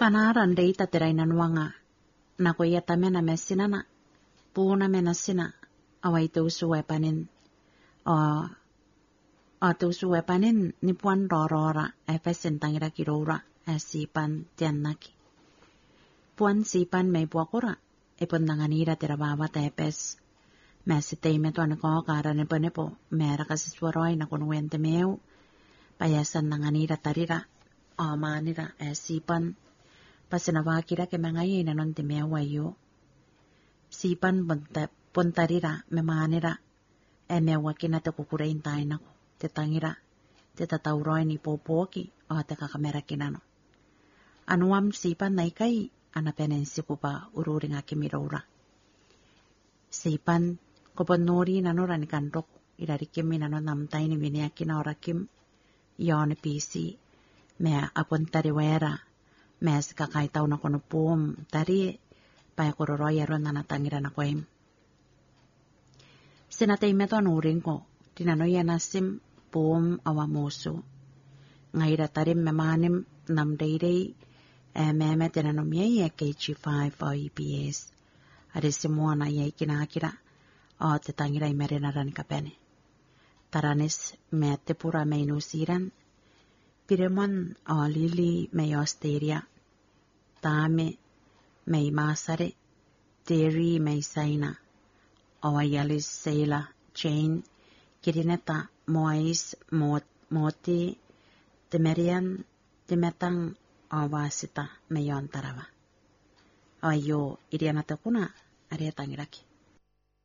Panaran deita terainan wanga. Nako ia tamena mesinana. Puna menasina. Awai tusu wepanin. Tusu wepanin nipuan rorora. Efesin tangira kirora. Sipan tiannaki. Puan sipan may puakura. Ipon nanganira tirabawa tepes. Mesitay tuan ko karan nepo mera kasiswaroy na kunwente meu. Payasan nanganira tarira. Manira sipan. Pasinawakira ke mangay na non timewayo. Sipan puntarira memanira. Mewakina te kukurain tayo nako. Tetangira. Tetatauroy ni popoki. Te kakamera kinano. Anuam sipan na ikay. Anapenensi ko pa ururing akimirora. Sipan koponori nanora ni kandok. Irarikim nano namtay ni winiakin na orakim. Yon pisi. Mea apuntariwera. Mes kakaitaw na kono pum. Tari paya kororoy aron na natangira na koim. Sinatay meto anuring ko. Tinanoy nasim pum awamuso. Ngaira tarim memanim namdayday. Meme tinanomiyay KG5 o EPS. Ada semua na yay kinakira. Tetangira imerinaran kapene. Taranis mete pura mainusiran. Piremon lili may osteria. Tame may masare. Teri may saina. Awayalis seila chain. Kirineta moais moti. Temerian timetang awasita mayon tarawa. Ayo irianata kuna ariatangiraki.